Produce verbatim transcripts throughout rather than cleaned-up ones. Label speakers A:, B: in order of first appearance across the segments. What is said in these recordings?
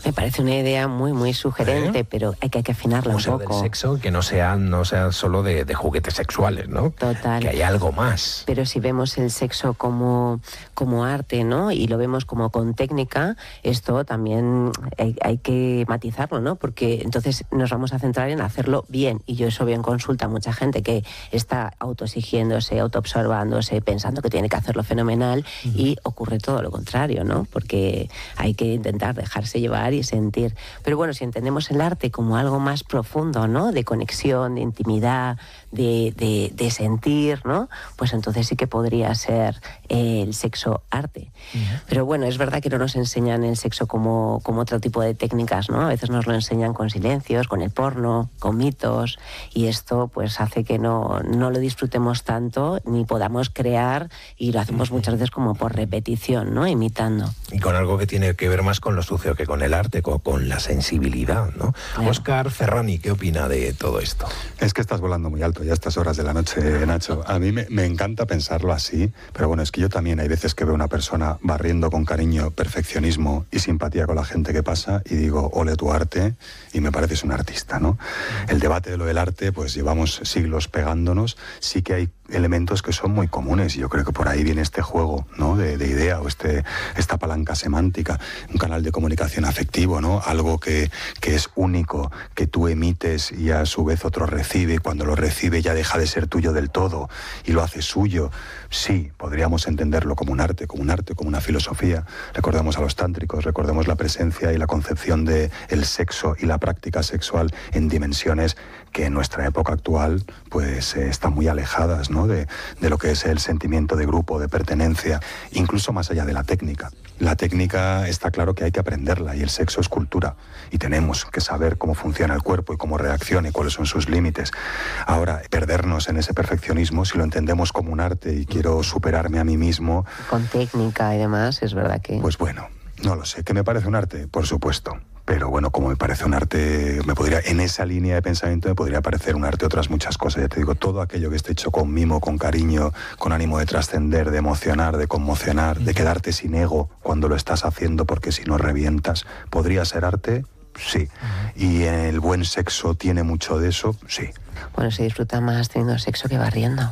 A: Me parece una idea muy, muy sugerente, ¿Eh? pero hay que, hay que afinarla un poco.
B: Del sexo que no sea, no sea solo de, de juguetes sexuales, ¿no?
A: Total.
B: Que hay algo más.
A: Pero si vemos el sexo como, como arte, ¿no? Y lo vemos como con técnica, esto también hay, hay que matizarlo, ¿no? Porque entonces nos vamos a centrar en hacerlo bien. Y yo eso veo en consulta a mucha gente que está autoexigiéndose, autoobservándose, pensando que tiene que hacerlo fenomenal, uh-huh. y ocurre todo lo contrario, ¿no? Porque hay que intentar dejarse llevar y sentir. Pero bueno, si entendemos el arte como algo más profundo, ¿no? De conexión, de intimidad, de, de, de sentir, ¿no? Pues entonces sí que podría ser eh, el sexo arte. Uh-huh. Pero bueno, es verdad que no nos enseñan el sexo como, como otro tipo de técnicas, ¿no? A veces nos lo enseñan con silencios, con el porno, con mitos, y esto pues hace que no, no lo disfrutemos tanto ni podamos crear, y lo hacemos uh-huh. muchas veces como por repetición, ¿no? Imitando.
B: Y con algo que tiene que ver más con lo sucio que con el arte, con, con la sensibilidad, ¿no? Claro. Óscar Ferrani, ¿qué opina de todo esto?
C: Es que estás volando muy alto ya a estas horas de la noche, Nacho. A mí me, me encanta pensarlo así, pero bueno, es que yo también hay veces que veo una persona barriendo con cariño, perfeccionismo y simpatía con la gente que pasa y digo, ole tu arte, y me pareces un artista, ¿no? El debate de lo del arte, pues llevamos siglos pegándonos, sí que hay elementos que son muy comunes, y yo creo que por ahí viene este juego, ¿no? de, de idea, o este, esta palanca semántica, un canal de comunicación afectivo, ¿no? Algo que, que es único, que tú emites y a su vez otro recibe, y cuando lo recibe ya deja de ser tuyo del todo y lo hace suyo. Sí, podríamos entenderlo como un arte, como un arte, como una filosofía. Recordemos a los tántricos, recordemos la presencia y la concepción de el sexo y la práctica sexual en dimensiones que en nuestra época actual pues eh, están muy alejadas, ¿no? de, de lo que es el sentimiento de grupo, de pertenencia, incluso más allá de la técnica. La técnica está claro que hay que aprenderla, y el sexo es cultura, y tenemos que saber cómo funciona el cuerpo y cómo reacciona y cuáles son sus límites. Ahora, perdernos en ese perfeccionismo, si lo entendemos como un arte y quiero superarme a mí mismo...
A: Con técnica y demás, es verdad que...
C: Pues bueno, no lo sé. ¿Que me parece un arte? Por supuesto. Pero bueno, como me parece un arte, me podría, en esa línea de pensamiento me podría parecer un arte otras muchas cosas. Ya te digo, todo aquello que esté hecho con mimo, con cariño, con ánimo de trascender, de emocionar, de conmocionar, de quedarte sin ego cuando lo estás haciendo, porque si no revientas, ¿podría ser arte? Sí. ¿Y el buen sexo tiene mucho de eso? Sí.
A: Bueno, se disfruta más teniendo sexo que barriendo.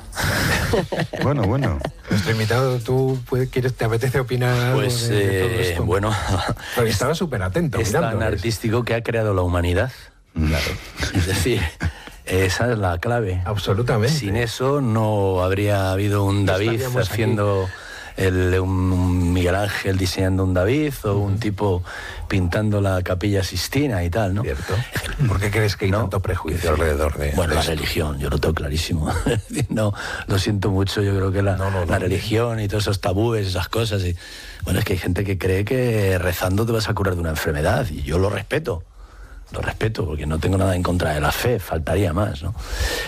C: Bueno, bueno.
B: Nuestro invitado, ¿tú quieres, te apetece opinar
D: pues,
B: de, de todo
D: eh,
B: esto?
D: Bueno,
B: porque estaba súper atento.
D: Es tan artístico que ha creado la humanidad. Claro. Es decir, esa es la clave.
B: Absolutamente.
D: Sin eso no habría habido un David haciendo... El, un Miguel Ángel diseñando un David, o un tipo pintando la Capilla Sistina y tal, ¿no?
B: Cierto. ¿Por qué crees que hay
D: no,
B: tanto prejuicio alrededor de
D: Bueno,
B: de
D: la
B: esto?
D: religión, yo lo tengo clarísimo. No, lo siento mucho, yo creo que la,
B: no, no, no,
D: la religión y todos esos tabúes, esas cosas. Y, bueno, es que hay gente que cree que rezando te vas a curar de una enfermedad, y yo lo respeto. Lo respeto, porque no tengo nada en contra de la fe, faltaría más, ¿no?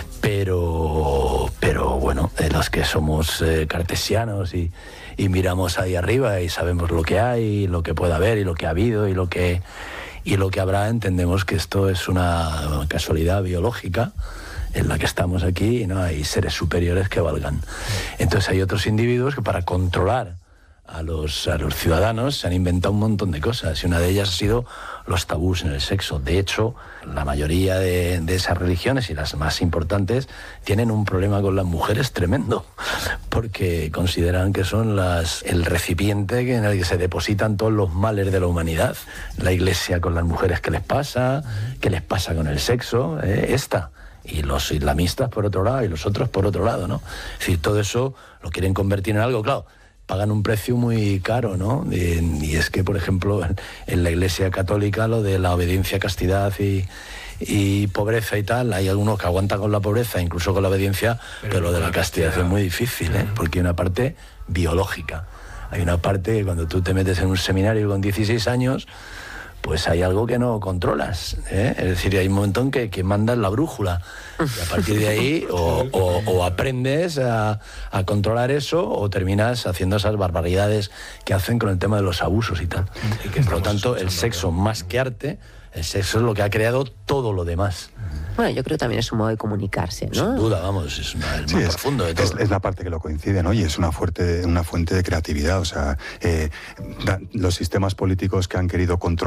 D: Pero, pero bueno, eh, los que somos eh, cartesianos y, y miramos ahí arriba y sabemos lo que hay, lo que puede haber y lo que ha habido y lo que, y lo que habrá, entendemos que esto es una casualidad biológica en la que estamos aquí y no hay seres superiores que valgan. Entonces hay otros individuos que para controlar a los, a los ciudadanos se han inventado un montón de cosas, y una de ellas ha sido los tabús en el sexo. De hecho, la mayoría de, de esas religiones, y las más importantes, tienen un problema con las mujeres tremendo, porque consideran que son las, el recipiente en el que se depositan todos los males de la humanidad. La Iglesia con las mujeres, ¿qué les pasa? ¿Qué les pasa con el sexo? ¿Eh? Esta. Y los islamistas por otro lado, y los otros por otro lado, ¿no? Es decir, todo eso lo quieren convertir en algo, claro, pagan un precio muy caro, ¿no? Y, y es que, por ejemplo, en, en la Iglesia Católica, lo de la obediencia, castidad y, y pobreza y tal, hay algunos que aguantan con la pobreza, incluso con la obediencia, pero, pero lo de la castidad, castidad es muy difícil, ¿eh? Porque hay una parte biológica. Hay una parte que cuando tú te metes en un seminario con dieciséis años, pues hay algo que no controlas, ¿eh? Es decir, hay un momento en que, que mandas la brújula, y a partir de ahí o, o, o aprendes a, a controlar eso, o terminas haciendo esas barbaridades que hacen con el tema de los abusos y tal. Y por lo tanto, el sexo, más que arte, el sexo es lo que ha creado todo lo demás.
A: Bueno, yo creo que también es un modo de comunicarse, ¿no?
D: Sin duda, vamos, es una, el
C: sí,
D: más
C: es,
D: profundo de todo.
C: Es, es la parte que lo coincide, ¿no? Y es una fuerte, una fuente de creatividad. O sea, eh, da, los sistemas políticos que han querido controlar